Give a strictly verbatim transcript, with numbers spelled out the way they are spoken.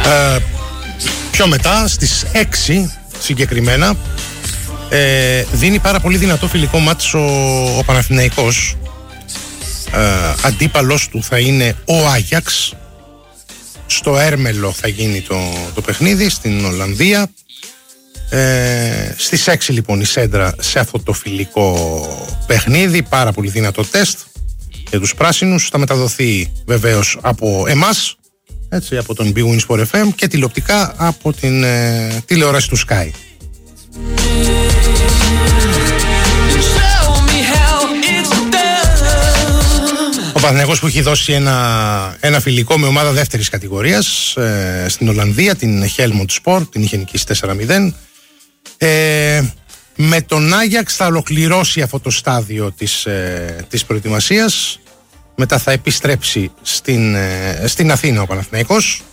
Ε, πιο μετά, στις έξι συγκεκριμένα, ε, δίνει πάρα πολύ δυνατό φιλικό μάτς ο, ο Παναθηναϊκός. Ε, αντίπαλος του θα είναι ο Άγιαξ. Στο Έρμελο θα γίνει το, το παιχνίδι, στην Ολλανδία. Ε, στις έξι λοιπόν η Σέντρα σε αυτό το φιλικό παιχνίδι. Πάρα πολύ δυνατό τεστ για τους πράσινους. Θα μεταδοθεί βεβαίως από εμάς, έτσι, από τον Big Win Sport εφ εμ, και τηλεοπτικά από την ε, τηλεόραση του Sky. Ο Παναθηναϊκός που έχει δώσει ένα, ένα φιλικό με ομάδα δεύτερης κατηγορίας ε, στην Ολλανδία, την Helmond Sport, την είχε νικήσει τέσσερα μηδέν. Ε, με τον Άγιαξ θα ολοκληρώσει αυτό το στάδιο της, ε, της προετοιμασίας. Μετά θα επιστρέψει στην, ε, στην Αθήνα ο Παναθηναϊκός